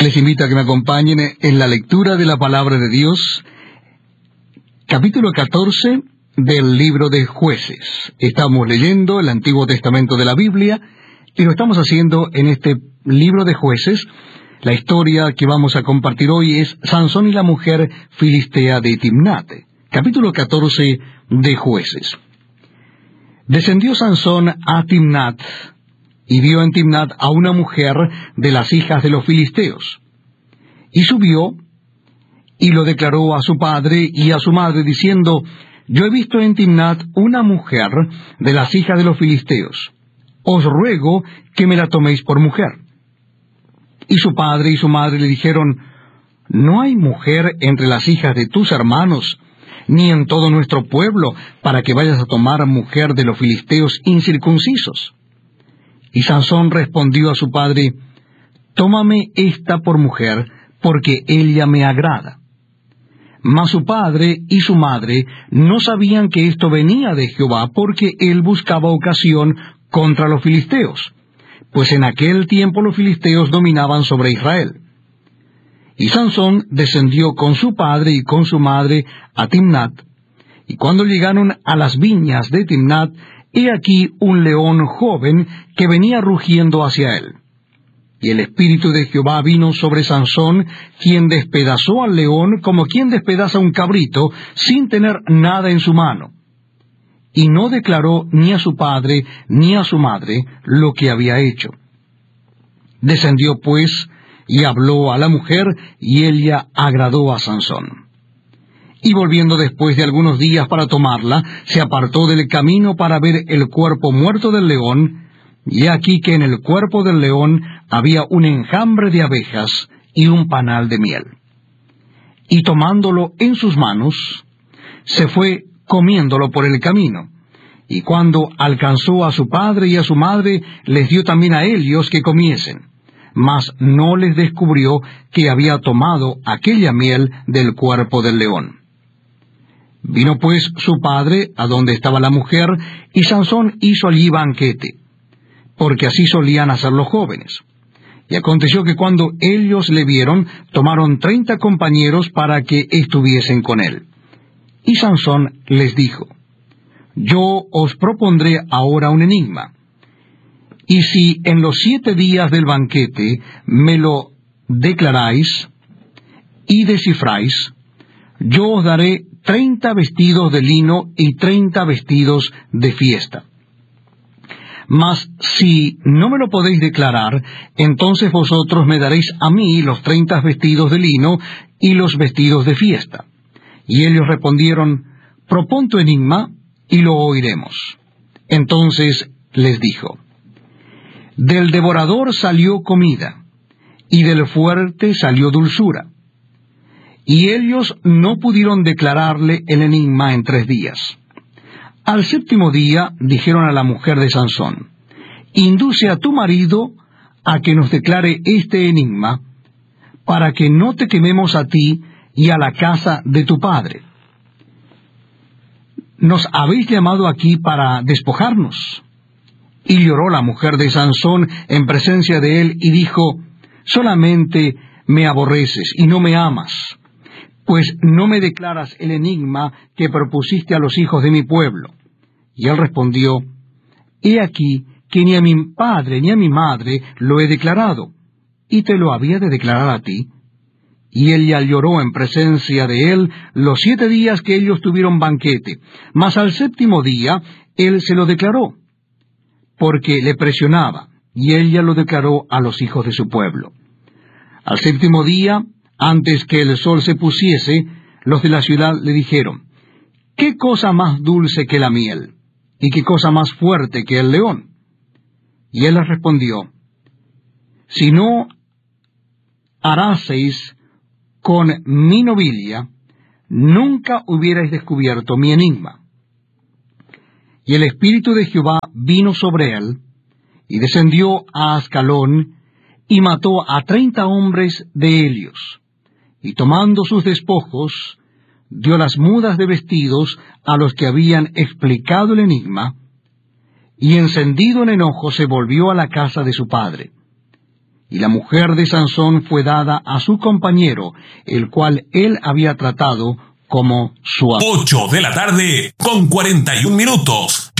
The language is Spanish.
Les invito a que me acompañen en la lectura de la Palabra de Dios, capítulo 14 del libro de Jueces. Estamos leyendo el Antiguo Testamento de la Biblia y lo estamos haciendo en este libro de Jueces. La historia que vamos a compartir hoy es Sansón y la mujer filistea de Timnat. Capítulo 14 de Jueces. Descendió Sansón a Timnat y vio en Timnat a una mujer de las hijas de los filisteos. Y subió y lo declaró a su padre y a su madre, diciendo: Yo he visto en Timnat una mujer de las hijas de los filisteos. Os ruego que me la toméis por mujer. Y su padre y su madre le dijeron: No hay mujer entre las hijas de tus hermanos, ni en todo nuestro pueblo, para que vayas a tomar mujer de los filisteos incircuncisos. Y Sansón respondió a su padre: Tómame esta por mujer, porque ella me agrada. Mas su padre y su madre no sabían que esto venía de Jehová, porque él buscaba ocasión contra los filisteos, pues en aquel tiempo los filisteos dominaban sobre Israel. Y Sansón descendió con su padre y con su madre a Timnat, y cuando llegaron a las viñas de Timnat, he aquí un león joven que venía rugiendo hacia él. Y el Espíritu de Jehová vino sobre Sansón, quien despedazó al león como quien despedaza un cabrito, sin tener nada en su mano. Y no declaró ni a su padre ni a su madre lo que había hecho. Descendió pues y habló a la mujer, y ella agradó a Sansón. Y volviendo después de algunos días para tomarla, se apartó del camino para ver el cuerpo muerto del león, y aquí que en el cuerpo del león había un enjambre de abejas y un panal de miel. Y tomándolo en sus manos, se fue comiéndolo por el camino. Y cuando alcanzó a su padre y a su madre, les dio también a ellos que comiesen, mas no les descubrió que había tomado aquella miel del cuerpo del león. Vino pues su padre a donde estaba la mujer, y Sansón hizo allí banquete, porque así solían hacer los jóvenes. Y aconteció que cuando ellos le vieron, tomaron 30 compañeros para que estuviesen con él. Y Sansón les dijo: Yo os propondré ahora un enigma, y si en los 7 días del banquete me lo declaráis y descifráis, yo os daré 30 vestidos de lino y 30 vestidos de fiesta. Mas si no me lo podéis declarar, entonces vosotros me daréis a mí los 30 vestidos de lino y los vestidos de fiesta. Y ellos respondieron: Propón tu enigma, y lo oiremos. Entonces les dijo: Del devorador salió comida, y del fuerte salió dulzura. Y ellos no pudieron declararle el enigma en 3 días. Al 7º día dijeron a la mujer de Sansón: Induce a tu marido a que nos declare este enigma, para que no te quememos a ti y a la casa de tu padre. Nos habéis llamado aquí para despojarnos. Y lloró la mujer de Sansón en presencia de él, y dijo: Solamente me aborreces y no me amas, pues no me declaras el enigma que propusiste a los hijos de mi pueblo. Y él respondió: He aquí que ni a mi padre ni a mi madre lo he declarado, y te lo había de declarar a ti. Y ella lloró en presencia de él los 7 días que ellos tuvieron banquete, mas al 7º día él se lo declaró, porque le presionaba, y ella lo declaró a los hijos de su pueblo. Al 7º día, antes que el sol se pusiese, los de la ciudad le dijeron: ¿Qué cosa más dulce que la miel? ¿Y qué cosa más fuerte que el león? Y él les respondió: Si no haraseis con mi novilla, nunca hubierais descubierto mi enigma. Y el Espíritu de Jehová vino sobre él, y descendió a Ascalón, y mató a 30 hombres de ellos. Y tomando sus despojos, dio las mudas de vestidos a los que habían explicado el enigma, y encendido en enojo se volvió a la casa de su padre. y la mujer de Sansón fue dada a su compañero, el cual él había tratado como su amo. 8 de la tarde con 41 minutos.